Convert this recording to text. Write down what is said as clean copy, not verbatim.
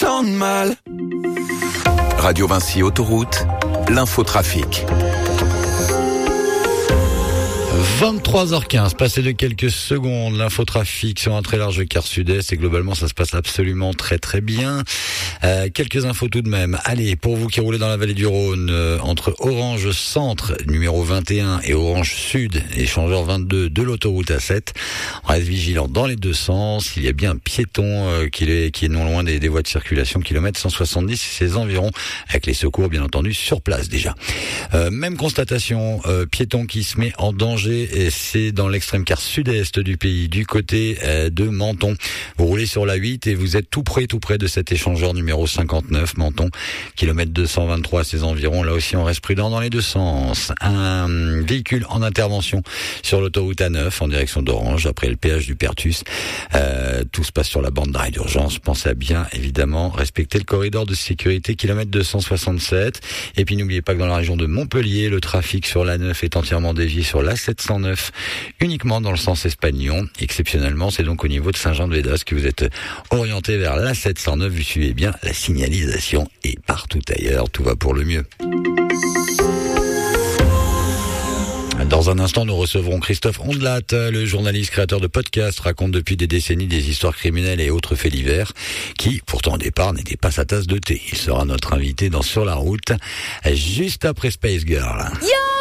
tant de mal. Radio Vinci Autoroute, l'infotrafic. 23h15, passé de quelques secondes, l'infotrafic sur un très large quart sud-est et globalement ça se passe absolument très très bien. Quelques infos tout de même. Allez, pour vous qui roulez dans la vallée du Rhône, entre Orange Centre, numéro 21 et Orange Sud, échangeur 22 de l'autoroute A7, on reste vigilant dans les deux sens. Il y a bien un piéton qui est non loin des voies de circulation, kilomètre 170 et ses environs, avec les secours bien entendu sur place déjà. Même constatation, piéton qui se met en danger. Et c'est dans l'extrême quart sud-est du pays, du côté de Menton. Vous roulez sur la 8 et vous êtes tout près de cet échangeur numéro 59, Menton, kilomètre 223 à ses environs. Là aussi, on reste prudent dans les deux sens. Un véhicule en intervention sur l'autoroute A9 en direction d'Orange, après le péage du Pertus. Tout se passe sur la bande d'arrêt d'urgence. Pensez à bien, évidemment, respecter le corridor de sécurité, kilomètre 267. Et puis, n'oubliez pas que dans la région de Montpellier, le trafic sur l'A9 est entièrement dévié sur la 709, uniquement dans le sens Espagnon. Exceptionnellement, c'est donc au niveau de Saint-Jean-de-Védas que vous êtes orienté vers la 709. Vous suivez bien la signalisation et partout ailleurs, tout va pour le mieux. Dans un instant, nous recevrons Christophe Ondelat, le journaliste créateur de podcasts, raconte depuis des décennies des histoires criminelles et autres faits divers, qui, pourtant au départ, n'étaient pas sa tasse de thé. Il sera notre invité dans Sur la route, juste après Space Girl. Yo